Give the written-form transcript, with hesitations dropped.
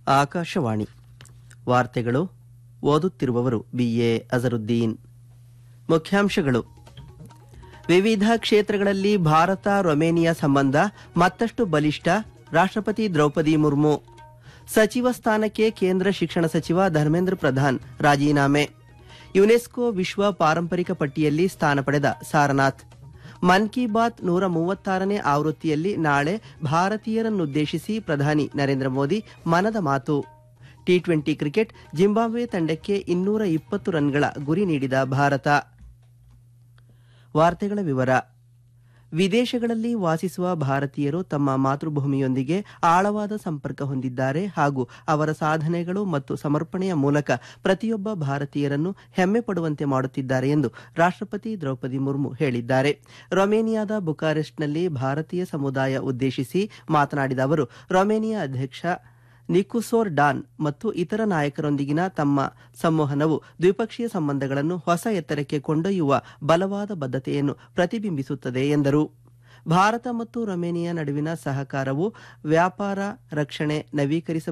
ಆಕಾಶವಾಣಿ ವಾರ್ತೆಗಳು ಓದುತ್ತಿರುವವರು ಬಿಎ ಅಜರುದ್ದೀನ್. ಮುಖ್ಯಾಂಶಗಳು: ವಿವಿಧ ಕ್ಷೇತ್ರಗಳಲ್ಲಿ ಭಾರತ ರೊಮೇನಿಯಾ ಸಂಬಂಧ ಮತ್ತಷ್ಟು ಬಲಿಷ್ಠ, ರಾಷ್ಟ್ರಪತಿ ದ್ರೌಪದಿ ಮುರ್ಮು. ಸಚಿವ ಸ್ಥಾನಕ್ಕೆ ಕೇಂದ್ರ ಶಿಕ್ಷಣ ಸಚಿವ ಧರ್ಮೇಂದ್ರ ಪ್ರಧಾನ್ ರಾಜೀನಾಮೆ. ಯುನೆಸ್ಕೋ ವಿಶ್ವ ಪಾರಂಪರಿಕ ಪಟ್ಟಿಯಲ್ಲಿ ಸ್ಥಾನ ಪಡೆದ ಸಾರನಾಥ್. ಮನ್ ಕಿ ಬಾತ್ 136ನೇ ಆವೃತ್ತಿಯಲ್ಲಿ ನಾಳೆ ಭಾರತೀಯರನ್ನುದ್ದೇಶಿಸಿ ಪ್ರಧಾನಿ ನರೇಂದ್ರ ಮೋದಿ ಮನದ ಮಾತು. ಟಿ20 ಕ್ರಿಕೆಟ್, ಜಿಂಬಾಬ್ವೆ ತಂಡಕ್ಕೆ 220 ರನ್ಗಳ ಗುರಿ ನೀಡಿದ ಭಾರತ. ವಾರ್ತೆಗಳ ವಿವರ. ವಿದೇಶಗಳಲ್ಲಿ ವಾಸಿಸುವ ಭಾರತೀಯರು ತಮ್ಮ ಮಾತೃಭೂಮಿಯೊಂದಿಗೆ ಆಳವಾದ ಸಂಪರ್ಕ ಹೊಂದಿದ್ದಾರೆ ಹಾಗೂ ಅವರ ಸಾಧನೆಗಳು ಮತ್ತು ಸಮರ್ಪಣೆಯ ಮೂಲಕ ಪ್ರತಿಯೊಬ್ಬ ಭಾರತೀಯರನ್ನು ಹೆಮ್ಮೆ ಪಡುವಂತೆ ಮಾಡುತ್ತಿದ್ದಾರೆ ಎಂದು ರಾಷ್ಟ್ರಪತಿ ದ್ರೌಪದಿ ಮುರ್ಮು ಹೇಳಿದ್ದಾರೆ. ರೊಮೇನಿಯಾದ ಬುಕಾರೆಸ್ಟ್ನಲ್ಲಿ ಭಾರತೀಯ ಸಮುದಾಯ ಉದ್ದೇಶಿಸಿ ಮಾತನಾಡಿದ ಅವರು, ರೊಮೇನಿಯಾ ಅಧ್ಯಕ್ಷ ನಿಕೋಸೋರ್ ಡಾನ್ ಮತ್ತು ಇತರ ನಾಯಕರೊಂದಿಗಿನ ತಮ್ಮ ಸಂವಹನವು ದ್ವಿಪಕ್ಷೀಯ ಸಂಬಂಧಗಳನ್ನು ಹೊಸ ಎತ್ತರಕ್ಕೆ ಕೊಂಡೊಯ್ಯುವ ಬಲವಾದ ಬದ್ಧತೆಯನ್ನು ಪ್ರತಿಬಿಂಬಿಸುತ್ತದೆ ಎಂದರು. ಭಾರತ ಮತ್ತು ರೊಮೇನಿಯಾ ನಡುವಿನ ಸಹಕಾರವು ವ್ಯಾಪಾರ, ರಕ್ಷಣೆ, ನವೀಕರಿಸಬಹುದಾದ